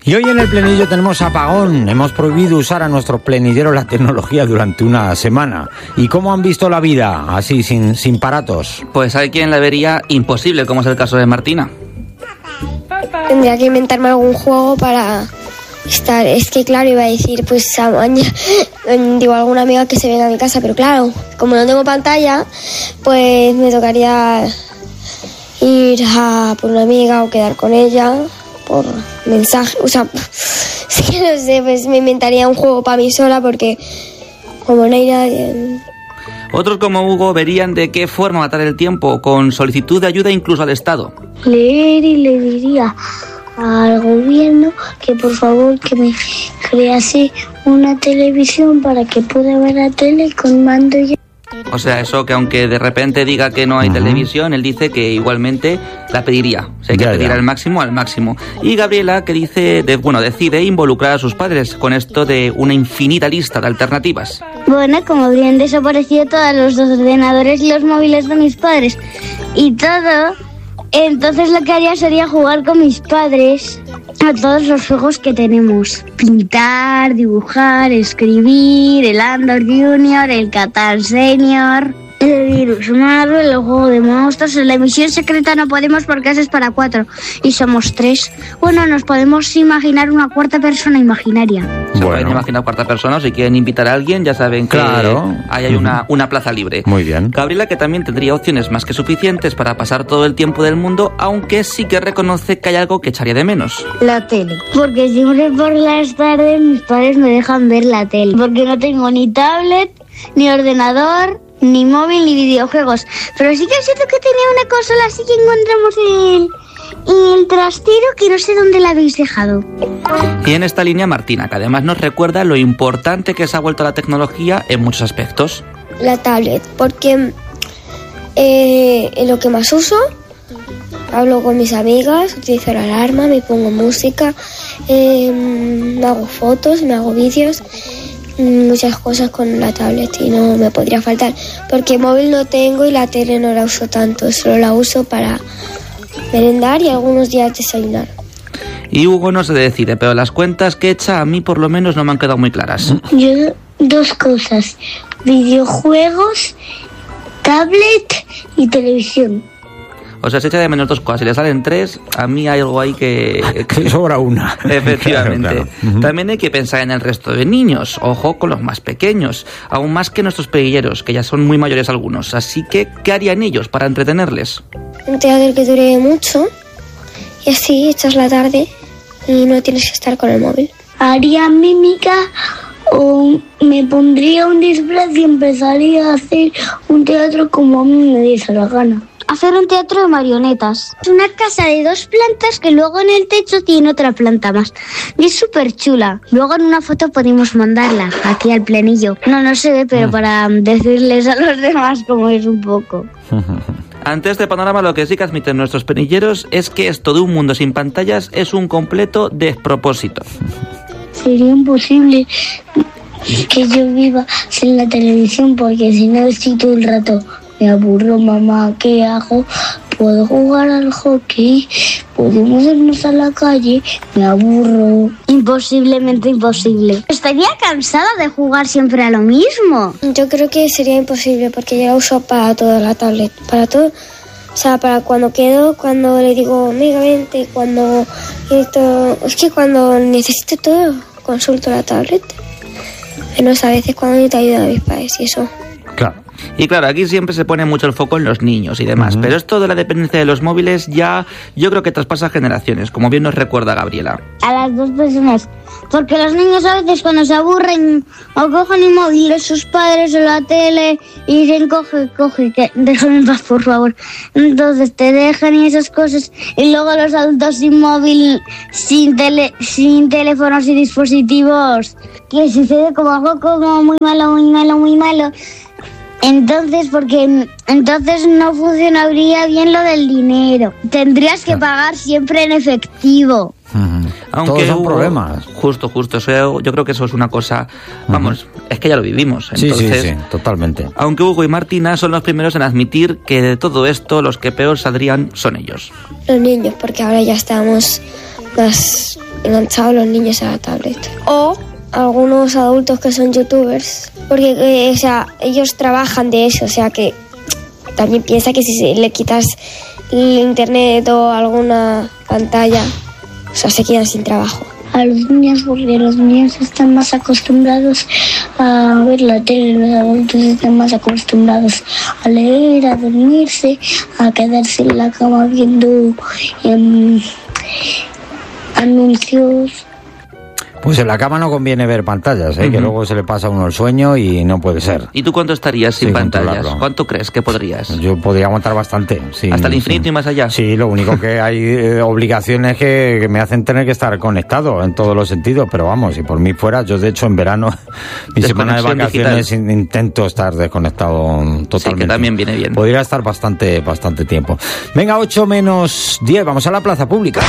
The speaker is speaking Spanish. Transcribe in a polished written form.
Y hoy en el plenillo tenemos apagón. Hemos prohibido usar a nuestros plenilleros la tecnología durante una semana. ¿Y cómo han visto la vida así, sin paratos? Pues hay quien la vería imposible, como es el caso de Martina. Tendría que inventarme algún juego para estar. Es que claro, iba a decir, pues digo, alguna amiga que se venga a mi casa, pero claro, como no tengo pantalla, pues me tocaría ir a por una amiga o quedar con ella por mensaje. O sea, es que no sé, pues me inventaría un juego para mí sola porque como no hay nadie. Otros como Hugo verían de qué forma matar el tiempo, con solicitud de ayuda incluso al Estado. Leer y le diría al gobierno que por favor que me crease una televisión para que pueda ver la tele con mando y... O sea, eso que aunque de repente diga que no hay televisión, él dice que igualmente la pediría. O sea, hay que pedir al máximo. Y Gabriela, que decide involucrar a sus padres con esto de una infinita lista de alternativas. Bueno, como habrían desaparecido todos los ordenadores y los móviles de mis padres y todo, entonces lo que haría sería jugar con mis padres a todos los juegos que tenemos. Pintar, dibujar, escribir, el Andor Junior, el Catan Senior, el Virus Marvel, el juego de monstruos. En la emisión secreta no podemos porque eso es para 4 y somos 3. Bueno, nos podemos imaginar una cuarta persona imaginaria. Se pueden imaginar cuarta persona, si quieren invitar a alguien ya saben que ahí hay una plaza libre. Muy bien. Gabriela, que también tendría opciones más que suficientes para pasar todo el tiempo del mundo, aunque sí que reconoce que hay algo que echaría de menos. La tele. Porque siempre por las tardes mis padres me dejan ver la tele. Porque no tengo ni tablet, ni ordenador, ni móvil, ni videojuegos. Pero sí que es cierto que tenía una consola así que encontramos el trastero que no sé dónde la habéis dejado. Y en esta línea Martina, que además nos recuerda lo importante que se ha vuelto la tecnología en muchos aspectos. La tablet, porque lo que más uso, hablo con mis amigas, utilizo la alarma, me pongo música, me hago fotos, me hago vídeos, muchas cosas con la tablet y no me podría faltar, porque móvil no tengo y la tele no la uso tanto, solo la uso para merendar y algunos días desayunar. Y Hugo no se decide, pero las cuentas que echa a mí por lo menos no me han quedado muy claras. Yo 2 cosas, videojuegos, tablet y televisión. O sea, se echa de menos 2 cosas. Si le salen 3, a mí hay algo ahí que sobra una. Efectivamente. Claro. También hay que pensar en el resto de niños. Ojo con los más pequeños. Aún más que nuestros peleilleros, que ya son muy mayores algunos. Así que, ¿qué harían ellos para entretenerles? Un teatro que dure mucho y así echas la tarde y no tienes que estar con el móvil. Haría mímica o me pondría un disfraz y empezaría a hacer un teatro como a mí me diese la gana. Hacer un teatro de marionetas. Es una casa de 2 plantas que luego en el techo tiene otra planta más. Y es súper chula. Luego en una foto podemos mandarla aquí al plenillo. No se ve, pero para decirles a los demás cómo es un poco. Ante este panorama, lo que sí que admiten nuestros penilleros es que esto de un mundo sin pantallas es un completo despropósito. Sería imposible que yo viva sin la televisión porque si no estoy todo el rato... Me aburro, mamá, ¿qué hago? ¿Puedo jugar al hockey? ¿Podemos irnos a la calle? Me aburro. Imposiblemente imposible. Estaría cansada de jugar siempre a lo mismo. Yo creo que sería imposible porque yo la uso para toda la tablet, para todo. O sea, para cuando quedo, cuando le digo, amiga, vente, cuando... Es que cuando necesito todo, consulto la tablet. Menos a veces cuando necesito ayuda de mis padres y eso. Claro. Y claro, aquí siempre se pone mucho el foco en los niños y demás, pero esto de la dependencia de los móviles ya yo creo que traspasa generaciones, como bien nos recuerda Gabriela. A las 2 personas, porque los niños a veces cuando se aburren o cogen el móvil de sus padres o la tele y dicen coge, que déjame en paz por favor, entonces te dejan y esas cosas y luego los adultos sin móvil, sin teléfonos y dispositivos, que sucede como algo como muy malo. Entonces, porque entonces no funcionaría bien lo del dinero. Tendrías que pagar siempre en efectivo. Aunque todos son problemas. Justo. Eso, yo creo que eso es una cosa... Vamos, es que ya lo vivimos. Entonces, sí, totalmente. Aunque Hugo y Martina son los primeros en admitir que de todo esto los que peor saldrían son ellos. Los niños, porque ahora ya estamos más enganchados los niños a la tablet. O algunos adultos que son youtubers, porque ellos trabajan de eso, o sea que también piensa que si le quitas el internet o alguna pantalla, o sea, se quedan sin trabajo. A los niños, porque los niños están más acostumbrados a ver la tele, los adultos están más acostumbrados a leer, a dormirse, a quedarse en la cama viendo anuncios. Pues en la cama no conviene ver pantallas, que luego se le pasa a uno el sueño y no puede ser. ¿Y tú cuánto estarías sin pantallas? ¿Cuánto crees que podrías? Yo podría aguantar bastante. Sí, ¿hasta el infinito y más allá? Sí, lo único que hay obligaciones que me hacen tener que estar conectado en todos los sentidos, pero vamos, si por mí fuera, yo de hecho en verano, mi semana de vacaciones intento estar desconectado totalmente. Sí, que también viene bien. Podría estar bastante tiempo. Venga, 8 menos 10, vamos a la plaza pública.